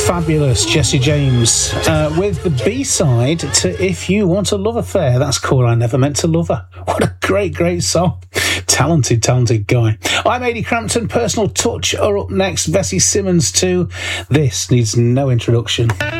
fabulous Jesse James with the B-side to If You Want a Love Affair. That's called I Never Meant to Love Her. What a great song. Talented guy. I'm Ady Crampton. Personal Touch are up next. Vesey Simmons too. This needs no introduction.